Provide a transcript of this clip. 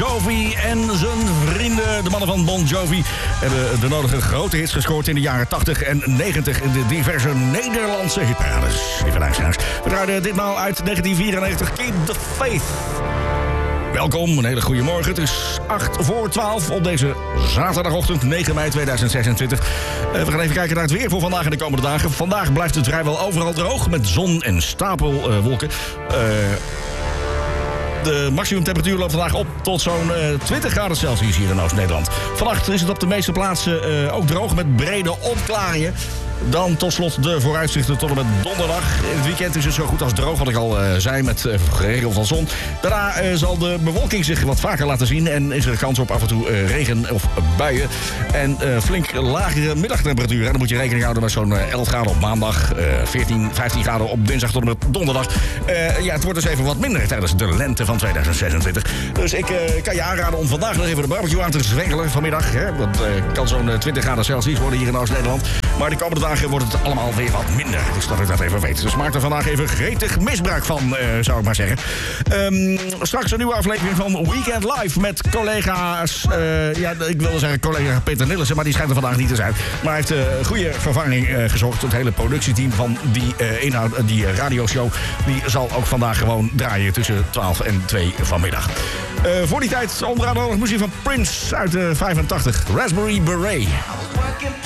Jovi en zijn vrienden. De mannen van Bon Jovi hebben de nodige grote hits gescoord in de jaren 80 en 90 in de diverse Nederlandse hitparades. Even luisteraars. We draaiden ditmaal uit 1994 Keep the Faith. Welkom, een hele goede morgen. Het is 8:08 op deze zaterdagochtend, 9 mei 2026. We gaan even kijken naar het weer voor vandaag en de komende dagen. Vandaag blijft het vrijwel overal droog met zon en stapelwolken. De maximumtemperatuur loopt vandaag op tot zo'n 20 graden Celsius hier in Oost-Nederland. Vannacht is het op de meeste plaatsen ook droog met brede opklaringen. Dan tot slot de vooruitzichten tot en met donderdag. In het weekend is het zo goed als droog, wat ik al zei, met geregeld van zon. Daarna zal de bewolking zich wat vaker laten zien en is er kans op af en toe regen of buien. En flink lagere middagtemperaturen. En dan moet je rekening houden met zo'n 11 graden op maandag, 14, 15 graden op dinsdag tot en met donderdag. Ja, het wordt dus even wat minder tijdens de lente van 2026. Dus ik kan je aanraden om vandaag nog even de barbecue aan te zwengelen vanmiddag. Hè? Dat kan zo'n 20 graden Celsius worden hier in Oost-Nederland. Maar de komende dagen wordt het allemaal weer wat minder. Dus dat ik dat even weet. Dus maak er vandaag even gretig misbruik van, zou ik maar zeggen. Straks een nieuwe aflevering van Weekend Live met collega's. Ik wilde zeggen collega Peter Nillissen, maar die schijnt er vandaag niet te zijn. Maar hij heeft een goede vervanging gezorgd. Het hele productieteam van die radioshow, die zal ook vandaag gewoon draaien tussen 12 en 2 vanmiddag. Voor die tijd onder andere nog muziek van Prince uit de 85. Raspberry Beret.